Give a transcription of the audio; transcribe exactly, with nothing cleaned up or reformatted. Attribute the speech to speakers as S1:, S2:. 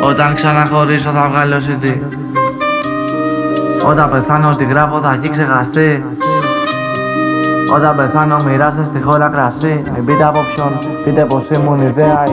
S1: Όταν ξαναχωρίσω θα βγάλω σι ντι. Όταν πεθάνω ό,τι γράφω θα έχει ξεχαστεί. Όταν πεθάνω μοιράστε στη χώρα κρασί. Μην πείτε από ποιον, πείτε πως ήμουν ιδέα.